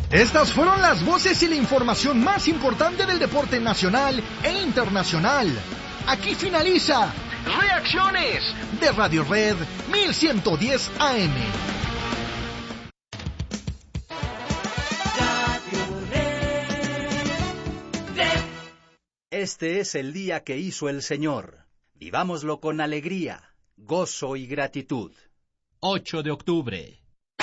Estas fueron las voces y la información más importante del deporte nacional e internacional. Aquí finaliza Reacciones de Radio Red 1110 AM. Este es el día que hizo el Señor. Vivámoslo con alegría, gozo y gratitud. 8 de octubre.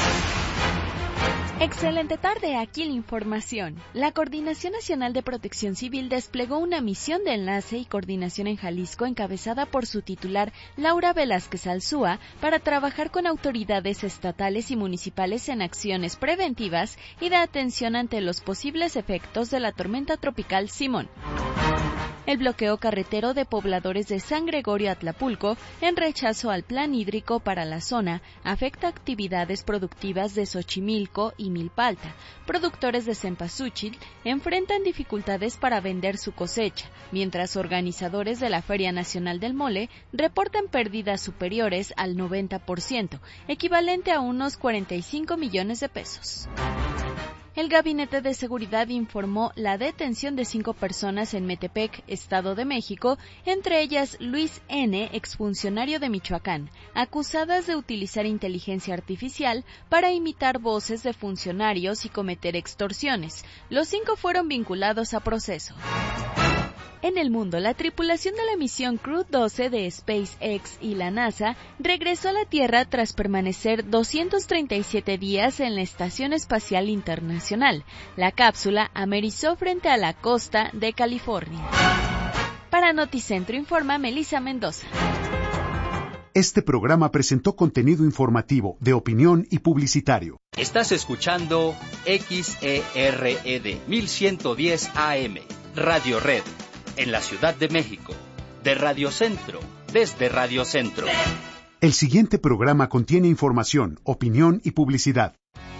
Excelente tarde, aquí la información. La Coordinación Nacional de Protección Civil desplegó una misión de enlace y coordinación en Jalisco encabezada por su titular, Laura Velázquez Alzúa, para trabajar con autoridades estatales y municipales en acciones preventivas y de atención ante los posibles efectos de la tormenta tropical Simón. El bloqueo carretero de pobladores de San Gregorio Atlapulco, en rechazo al plan hídrico para la zona, afecta actividades productivas de Xochimilco y Milpalta. Productores de cempasúchil enfrentan dificultades para vender su cosecha, mientras organizadores de la Feria Nacional del Mole reportan pérdidas superiores al 90%, equivalente a unos 45 millones de pesos. El Gabinete de Seguridad informó la detención de 5 personas en Metepec, Estado de México, entre ellas Luis N., exfuncionario de Michoacán, acusadas de utilizar inteligencia artificial para imitar voces de funcionarios y cometer extorsiones. Los 5 fueron vinculados a proceso. En el mundo, la tripulación de la misión Crew 12 de SpaceX y la NASA regresó a la Tierra tras permanecer 237 días en la Estación Espacial Internacional. La cápsula amerizó frente a la costa de California. Para Noticentro informa Melissa Mendoza. Este programa presentó contenido informativo, de opinión y publicitario. Estás escuchando XERED 1110 AM, Radio Red. En la Ciudad de México, de Radio Centro, desde Radio Centro. El siguiente programa contiene información, opinión y publicidad.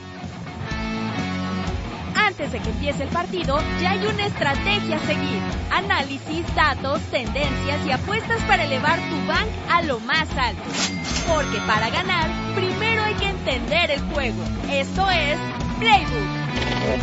Antes de que empiece el partido, ya hay una estrategia a seguir. Análisis, datos, tendencias y apuestas para elevar tu bank a lo más alto. Porque para ganar, primero hay que entender el juego. Esto es Playbook.